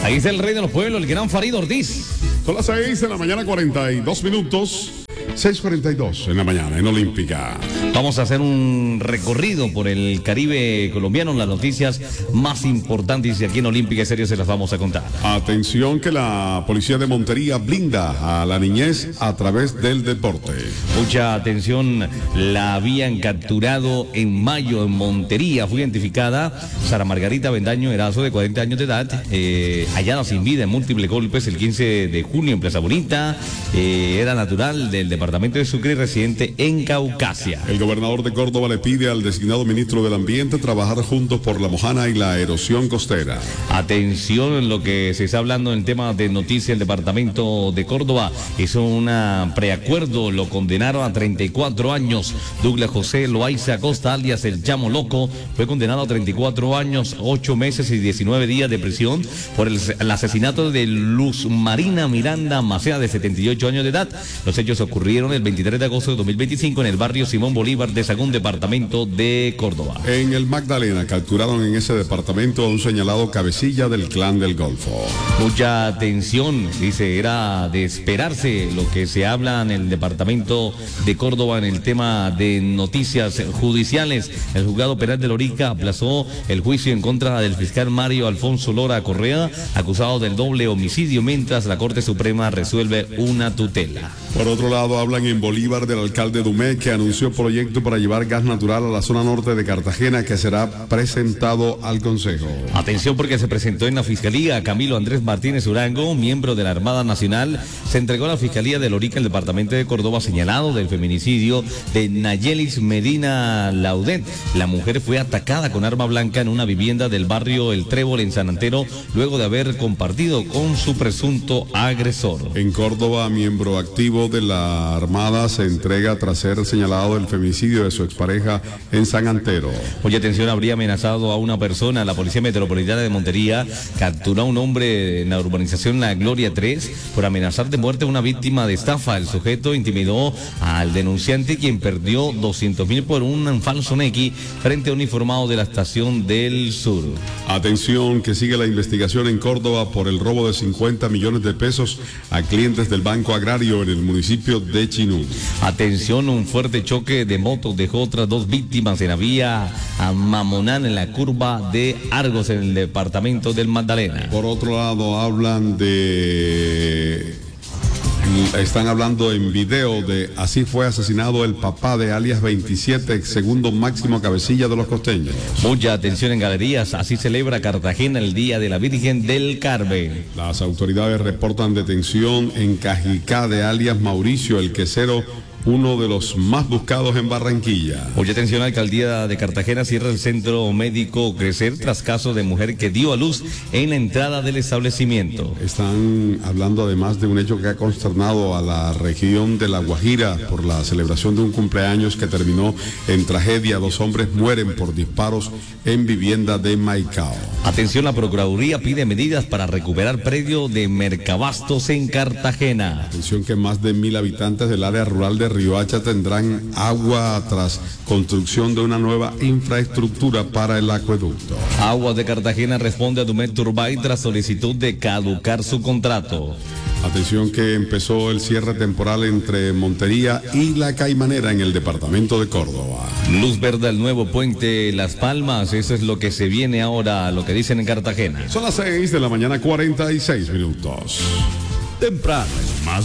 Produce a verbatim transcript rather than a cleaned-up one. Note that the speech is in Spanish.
Ahí está el rey de los pueblos, el gran Farid Ortiz. Son las seis de la mañana, cuarenta y dos minutos. seis cuarenta y dos en la mañana, en Olímpica. Vamos a hacer un recorrido por el Caribe colombiano, las noticias más importantes, y aquí en Olímpica y Serio se las vamos a contar. Atención que la policía de Montería blinda a la niñez a través del deporte. Mucha atención, la habían capturado en mayo en Montería. Fue identificada Sara Margarita Bendaño Erazo, de cuarenta años de edad, eh, hallada sin vida en múltiples golpes el quince de junio en Plaza Bonita. Eh, era natural del departamento de Sucre, residente en Caucasia. El gobernador de Córdoba le pide al designado ministro del Ambiente trabajar juntos por la mojana y la erosión costera. Atención en lo que se está hablando en el tema de noticias. El departamento de Córdoba hizo un preacuerdo, lo condenaron a treinta y cuatro años. Douglas José Loaiza Acosta, alias el Chamo Loco, fue condenado a treinta y cuatro años, ocho meses y diecinueve días de prisión por el, el asesinato de Luz Marina Miranda Macea, de setenta y ocho años de edad. Los hechos ocurrieron el veintitrés de agosto de dos mil veinticinco en el barrio Simón Bolívar de Sagún, departamento de Córdoba. En el Magdalena capturaron en ese departamento a un señalado cabecilla del clan del Golfo. Mucha atención, dice, era de esperarse lo que se habla en el departamento de Córdoba en el tema de noticias judiciales. El juzgado penal de Lorica aplazó el juicio en contra del fiscal Mario Alfonso Lora Correa, acusado del doble homicidio, mientras la Corte Suprema resuelve una tutela. Por otro lado, hablan en Bolívar del alcalde Dumé, que anunció proyecto para llevar gas natural a la zona norte de Cartagena, que será presentado al Consejo. Atención, porque se presentó en la Fiscalía. Camilo Andrés Martínez Urango, miembro de la Armada Nacional, se entregó a la Fiscalía de Lorica, el departamento de Córdoba, señalado del feminicidio de Nayelis Medina Laudet. La mujer fue atacada con arma blanca en una vivienda del barrio El Trébol, en San Antero, luego de haber compartido con su presunto agresor. En Córdoba, miembro activo de la Armada se entrega tras ser señalado del feminicidio de su expareja en San Antero. Oye, atención, habría amenazado a una persona. La Policía Metropolitana de Montería capturó a un hombre en la urbanización La Gloria tres por amenazar de muerte a una víctima de estafa. El sujeto intimidó al denunciante, quien perdió doscientos mil por un falso nequi frente a un informado de la estación del sur. Atención, que sigue la investigación en Córdoba por el robo de cincuenta millones de pesos a clientes del Banco Agrario en el municipio de Chinú. Atención, un fuerte choque de motos dejó otras dos víctimas en la vía a Mamonán, en la curva de Argos, en el departamento del Magdalena. Por otro lado, hablan de... Están hablando en video de así fue asesinado el papá de alias veintisiete, segundo máximo cabecilla de los costeños. Mucha atención en galerías, así celebra Cartagena el Día de la Virgen del Carmen. Las autoridades reportan detención en Cajicá de alias Mauricio el Quesero, uno de los más buscados en Barranquilla. Mucha atención, la alcaldía de Cartagena cierra el centro médico Crecer tras caso de mujer que dio a luz en la entrada del establecimiento. Están hablando además de un hecho que ha consternado a la región de La Guajira por la celebración de un cumpleaños que terminó en tragedia. Dos hombres mueren por disparos en vivienda de Maicao. Atención, la Procuraduría pide medidas para recuperar predio de Mercabastos en Cartagena. Atención, que más de mil habitantes del área rural de Riohacha tendrán agua tras construcción de una nueva infraestructura para el acueducto. Aguas de Cartagena responde a Dumet Turbay tras solicitud de caducar su contrato. Atención, que empezó el cierre temporal entre Montería y La Caimanera en el departamento de Córdoba. Luz verde al nuevo puente Las Palmas, eso es lo que se viene ahora, lo que dicen en Cartagena. Son las seis de la mañana, cuarenta y seis minutos. Temprano, más